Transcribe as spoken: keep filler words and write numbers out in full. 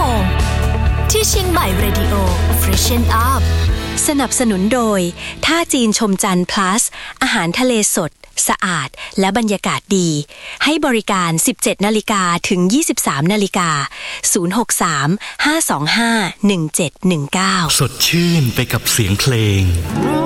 งที่เชียงใหม่เรดิโอ Freshen Up สนับสนุนโดยท่าจีนชมจันทร์ plus อาหารทะเลสดสะอาดและบรรยากาศดีให้บริการ สิบเจ็ดนาฬิกา ถึง ยี่สิบสามนาฬิกา ศูนย์ หก สาม ห้า สอง ห้า หนึ่ง เจ็ด หนึ่ง เก้าสดชื่นไปกับเสียงเพลง